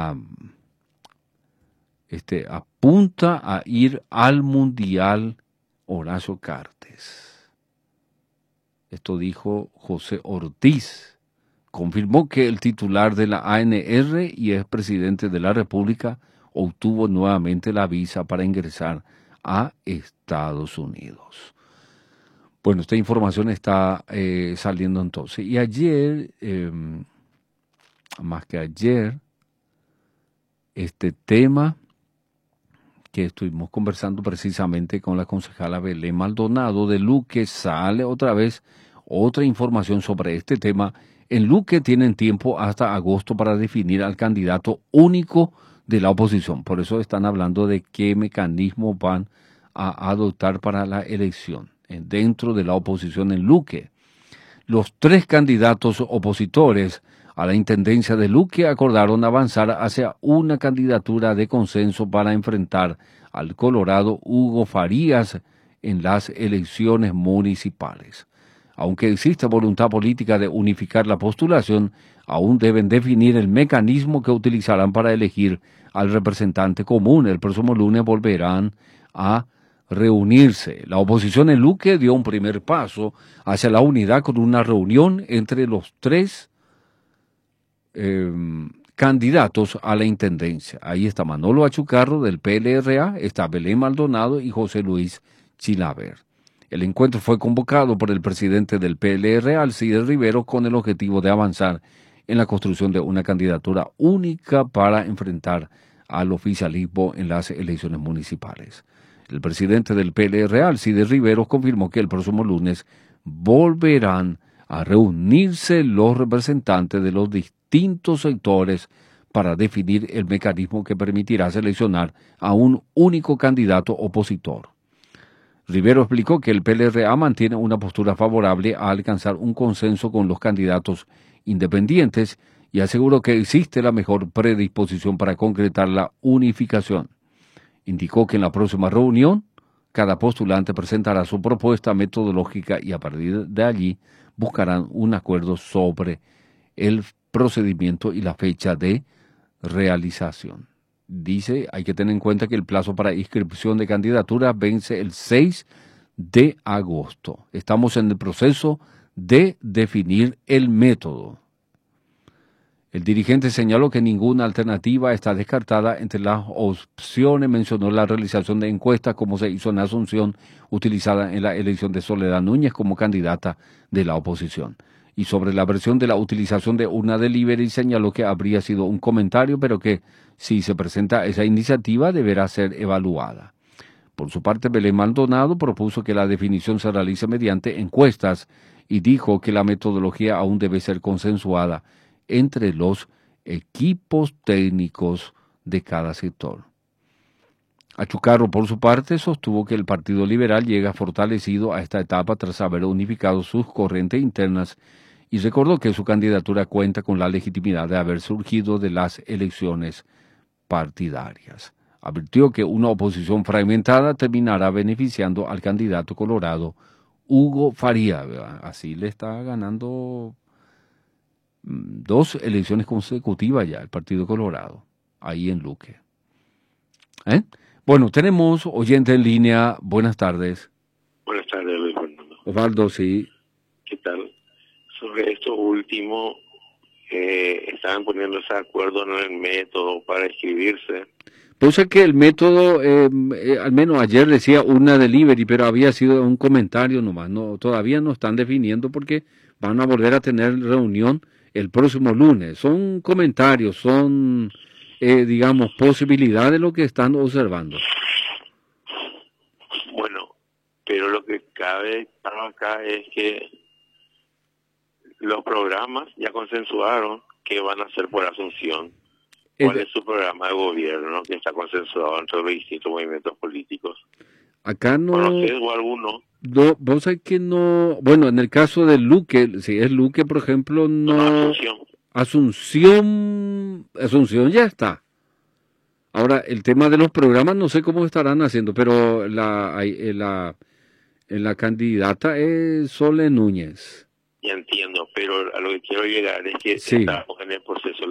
apunta a ir al Mundial Horacio Cartes. Esto dijo José Ortiz. Confirmó que el titular de la ANR y expresidente de la República obtuvo nuevamente la visa para ingresar a Estados Unidos. Bueno, esta información está saliendo entonces. Y ayer, más que ayer, este tema que estuvimos conversando precisamente con la concejala Belén Maldonado de Luque, sale otra vez otra información sobre este tema. En Luque tienen tiempo hasta agosto para definir al candidato único de la oposición. Por eso están hablando de qué mecanismo van a adoptar para la elección dentro de la oposición en Luque. Los 3 candidatos opositores a la intendencia de Luque acordaron avanzar hacia una candidatura de consenso para enfrentar al colorado Hugo Farías en las elecciones municipales. Aunque existe voluntad política de unificar la postulación, aún deben definir el mecanismo que utilizarán para elegir al representante común. El próximo lunes volverán a reunirse. La oposición en Luque dio un primer paso hacia la unidad con una reunión entre los 3 candidatos a la intendencia. Ahí está Manolo Achucarro del PLRA, está Belén Maldonado y José Luis Chilaver. El encuentro fue convocado por el presidente del PLRA, Alcides Rivero, con el objetivo de avanzar en la construcción de una candidatura única para enfrentar al oficialismo en las elecciones municipales. El presidente del PLRA, Alcides Rivero, confirmó que el próximo lunes volverán a reunirse los representantes de los distintos sectores para definir el mecanismo que permitirá seleccionar a un único candidato opositor. Rivero explicó que el PLRA mantiene una postura favorable a alcanzar un consenso con los candidatos independientes y aseguró que existe la mejor predisposición para concretar la unificación. Indicó que en la próxima reunión, cada postulante presentará su propuesta metodológica y a partir de allí buscarán un acuerdo sobre el procedimiento y la fecha de realización. Dice, hay que tener en cuenta que el plazo para inscripción de candidaturas vence el 6 de agosto. Estamos en el proceso de definir el método. El dirigente señaló que ninguna alternativa está descartada. Entre las opciones mencionó la realización de encuestas como se hizo en Asunción, utilizada en la elección de Soledad Núñez como candidata de la oposición. Y sobre la versión de la utilización de una delivery señaló que habría sido un comentario, pero que si se presenta esa iniciativa deberá ser evaluada. Por su parte, Belén Maldonado propuso que la definición se realice mediante encuestas y dijo que la metodología aún debe ser consensuada entre los equipos técnicos de cada sector. Achucarro, por su parte, sostuvo que el Partido Liberal llega fortalecido a esta etapa tras haber unificado sus corrientes internas y recordó que su candidatura cuenta con la legitimidad de haber surgido de las elecciones partidarias. Advirtió que una oposición fragmentada terminará beneficiando al candidato colorado Hugo Farías. Así le está ganando 2 elecciones consecutivas ya el Partido Colorado, ahí en Luque. Bueno, tenemos oyente en línea. Buenas tardes. Buenas tardes, Luis Fernando. Osvaldo, sí. ¿Qué tal? Sobre esto último, estaban poniéndose de acuerdo en el método para inscribirse. Pues es que el método, al menos ayer decía una delivery, pero había sido un comentario nomás. No, todavía no están definiendo porque van a volver a tener reunión el próximo lunes. Son comentarios, son, digamos, posibilidades de lo que están observando. Bueno, pero lo que cabe acá es que los programas ya consensuaron que van a hacer por Asunción. ¿Cuál es su programa de gobierno que está consensuado entre los distintos movimientos políticos? Acá no... ¿Conoces o alguno? No, vos sabés que no... Bueno, en el caso de Luque, si es Luque, por ejemplo, no... Asunción ya está. Ahora, el tema de los programas no sé cómo estarán haciendo, pero la candidata es Sole Núñez. Ya entiendo, pero a lo que quiero llegar es que sí. estamos en el proceso